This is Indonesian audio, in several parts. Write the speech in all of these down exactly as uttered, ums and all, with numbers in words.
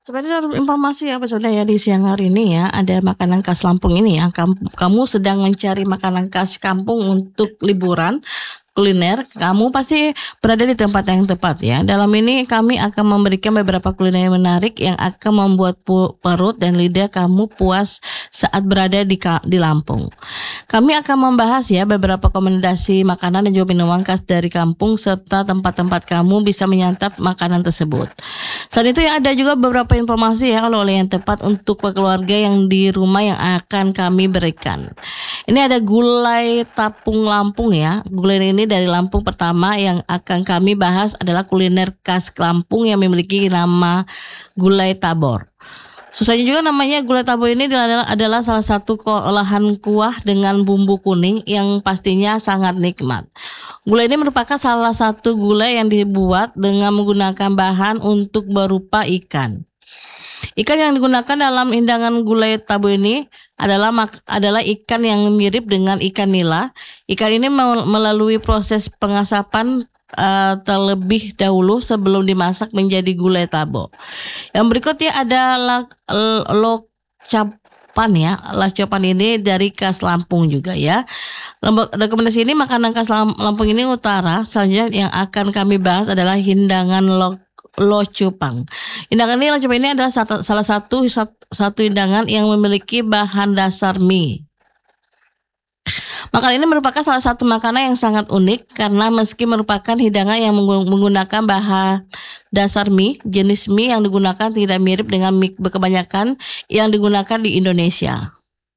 Sebenarnya informasi apa sudah ya di siang hari ini ya, ada makanan khas Lampung ini ya. Kamu, kamu sedang mencari makanan khas kampung untuk liburan kuliner, kamu pasti berada di tempat yang tepat ya. Dalam ini kami akan memberikan beberapa kuliner yang menarik yang akan membuat pu- perut dan lidah kamu puas saat berada di ka- di Lampung. Kami akan membahas ya beberapa rekomendasi makanan dan juga minuman khas dari kampung serta tempat-tempat kamu bisa menyantap makanan tersebut. Selain itu ya ada juga beberapa informasi ya oleh-oleh yang tepat untuk keluarga yang di rumah yang akan kami berikan. Ini ada gulai tapung Lampung ya. Gulai ini dari Lampung. Pertama yang akan kami bahas adalah kuliner khas Lampung yang memiliki nama gulai tabor. Susahnya juga namanya gulai tabor ini adalah, adalah salah satu olahan kuah dengan bumbu kuning yang pastinya sangat nikmat. Gulai ini merupakan salah satu gulai yang dibuat dengan menggunakan bahan untuk berupa ikan. Ikan yang digunakan dalam hidangan gulai tabur ini adalah adalah ikan yang mirip dengan ikan nila. Ikan ini melalui proses pengasapan uh, terlebih dahulu sebelum dimasak menjadi gulai tabur. Yang berikutnya ada locapan ya. Locapan ini dari khas Lampung juga ya. Rekomendasi ini makanan khas Lampung ini utara. Selanjutnya yang akan kami bahas adalah hidangan lo locupang. Hidangan ini locupang ini adalah satu, salah satu satu hidangan yang memiliki bahan dasar mie. Makanan ini merupakan salah satu makanan yang sangat unik karena meski merupakan hidangan yang menggunakan bahan dasar mie, jenis mie yang digunakan tidak mirip dengan mie kebanyakan yang digunakan di Indonesia.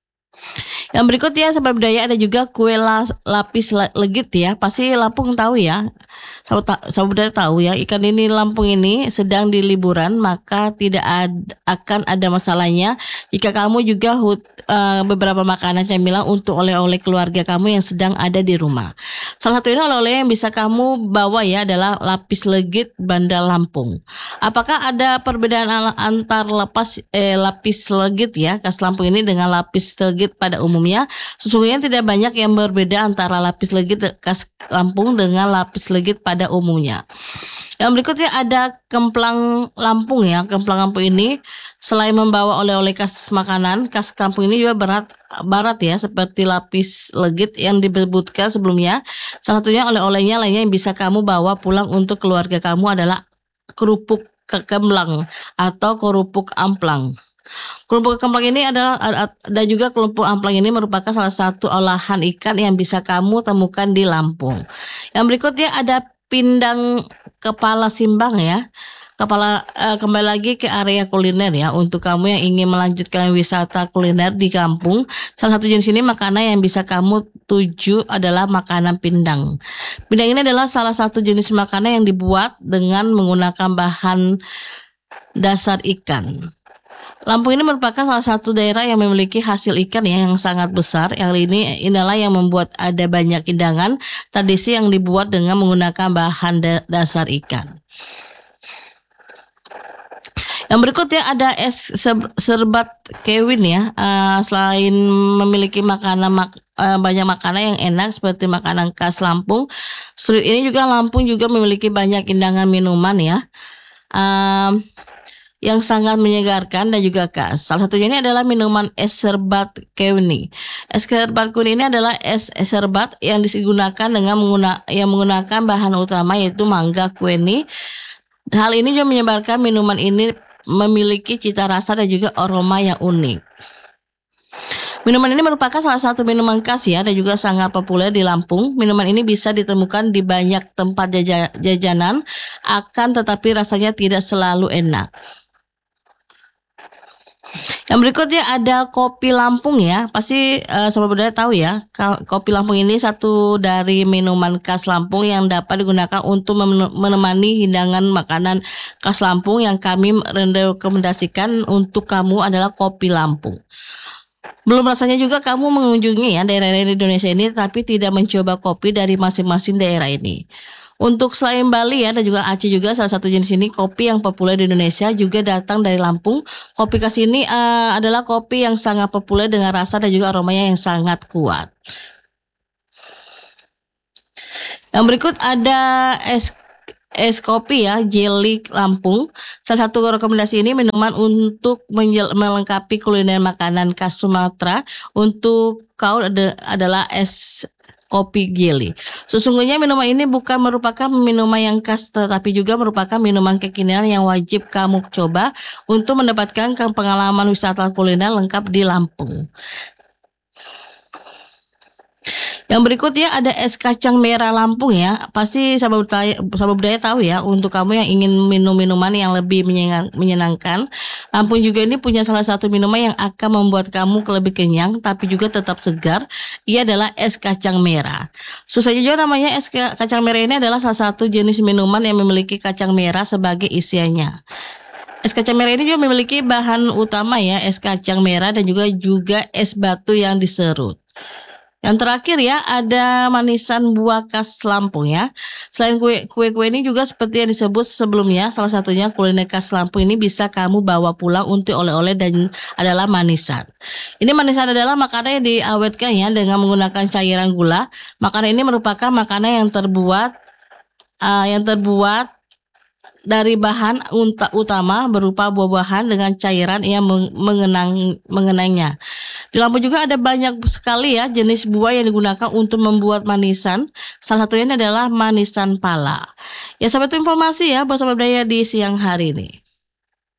Yang berikutnya sebab budaya ada juga kue lapis legit ya. Pasti Lampung tahu ya. Saya budaya tahu ya, ikan ini Lampung ini sedang di liburan, maka tidak ad, akan ada masalahnya jika kamu juga hut, uh, beberapa makanan camilan untuk oleh-oleh keluarga kamu yang sedang ada di rumah. Salah satu ini oleh-oleh yang bisa kamu bawa ya adalah lapis legit Bandar Lampung. Apakah ada perbedaan antar lapas, eh, lapis legit ya khas Lampung ini dengan lapis legit pada umumnya? Sesungguhnya tidak banyak yang berbeda antara lapis legit khas Lampung dengan lapis legit pada umumnya. Yang berikutnya ada kemplang Lampung ya. Kemplang Lampung ini selain membawa oleh-oleh khas makanan khas kampung ini juga berat barat ya seperti lapis legit yang disebutkan sebelumnya. Salah satunya oleh-olehnya lainnya yang bisa kamu bawa pulang untuk keluarga kamu adalah kerupuk kemplang atau kerupuk amplang. Kerupuk kemplang ini adalah dan juga kerupuk amplang ini merupakan salah satu olahan ikan yang bisa kamu temukan di Lampung. Yang berikutnya ada pindang kepala simbang ya. Kepala uh, kembali lagi ke area kuliner ya. Untuk kamu yang ingin melanjutkan wisata kuliner di kampung, salah satu jenis ini makanan yang bisa kamu tuju adalah makanan pindang. Pindang ini adalah salah satu jenis makanan yang dibuat dengan menggunakan bahan dasar ikan. Lampung ini merupakan salah satu daerah yang memiliki hasil ikan ya, yang sangat besar. Yang ini inilah yang membuat ada banyak hidangan tradisi yang dibuat dengan menggunakan bahan da- dasar ikan. Yang berikutnya ada es serbat Kewin ya. Uh, selain memiliki makanan mak- uh, banyak makanan yang enak seperti makanan khas Lampung, street ini juga Lampung juga memiliki banyak hidangan minuman ya. Um, yang sangat menyegarkan dan juga khas. Salah satunya ini adalah minuman es serbat Kewini. Es serbat Kewini ini adalah es, es serbat yang digunakan dengan mengguna, yang menggunakan bahan utama yaitu mangga Kewini. Hal ini juga menyebarkan minuman ini memiliki cita rasa dan juga aroma yang unik. Minuman ini merupakan salah satu minuman khas ya dan juga sangat populer di Lampung. Minuman ini bisa ditemukan di banyak tempat jajanan, akan tetapi rasanya tidak selalu enak. Yang berikutnya ada kopi Lampung ya. Pasti uh, sobat budaya tahu ya, kopi Lampung ini satu dari minuman khas Lampung yang dapat digunakan untuk menemani hidangan makanan khas Lampung. Yang kami rekomendasikan untuk kamu adalah kopi Lampung. Belum rasanya juga kamu mengunjungi ya daerah-daerah di Indonesia ini tapi tidak mencoba kopi dari masing-masing daerah ini. Untuk selain Bali ya dan juga Aceh juga salah satu jenis ini kopi yang populer di Indonesia juga datang dari Lampung. Kopi khas ini uh, adalah kopi yang sangat populer dengan rasa dan juga aromanya yang sangat kuat. Yang berikut ada es es kopi ya, jelly Lampung. Salah satu rekomendasi ini minuman untuk menjel- melengkapi kuliner makanan khas Sumatera. Untuk kau ada, adalah es kopi jelly. Sesungguhnya minuman ini bukan merupakan minuman yang khas, tetapi juga merupakan minuman kekinian yang wajib kamu coba untuk mendapatkan pengalaman wisata kuliner lengkap di Lampung. Yang berikutnya ada es kacang merah Lampung ya. Pasti sahabat budaya, sahabat budaya tahu ya, untuk kamu yang ingin minum minuman yang lebih menyenangkan. Lampung juga ini punya salah satu minuman yang akan membuat kamu lebih kenyang tapi juga tetap segar. Ia adalah es kacang merah. Susah juga namanya, es kacang merah ini adalah salah satu jenis minuman yang memiliki kacang merah sebagai isiannya. Es kacang merah ini juga memiliki bahan utama ya, es kacang merah dan juga juga es batu yang diserut. Yang terakhir ya, ada manisan buah khas Lampung ya. Selain kue kue-kue ini juga seperti yang disebut sebelumnya, salah satunya kuliner khas Lampung ini bisa kamu bawa pulang untuk oleh-oleh dan adalah manisan. Ini manisan adalah makanan yang diawetkan ya dengan menggunakan cairan gula. Makanan ini merupakan makanan yang terbuat uh, yang terbuat dari bahan utama berupa buah-buahan dengan cairan yang mengenang mengenangnya. Di Lampung juga ada banyak sekali ya jenis buah yang digunakan untuk membuat manisan. Salah satunya adalah manisan pala. Ya, sahabat informasi ya buat sahabat budaya di siang hari ini.